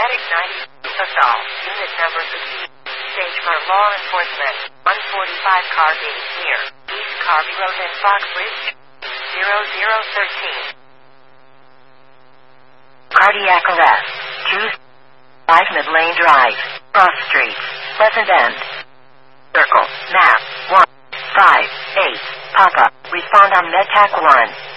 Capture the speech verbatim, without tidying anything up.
Medic ninety, assault, unit number fifteen, stage for law enforcement, one forty-five Carby, near, East Carby Road and Foxbridge, zero zero thirteen. Cardiac arrest, choose five Mid-Lane Drive, Cross Street, Pleasant End. Circle, map, one, five, eight, Papa, respond on MedTac one.